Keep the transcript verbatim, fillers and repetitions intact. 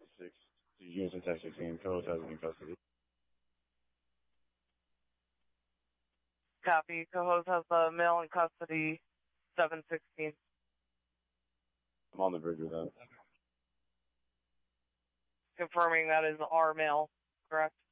six. Units in ten sixteen. Coast has it in custody. Copy. Cohoes has the male in custody, seven sixteen. I'm on the bridge with that. Confirming that is our male, correct?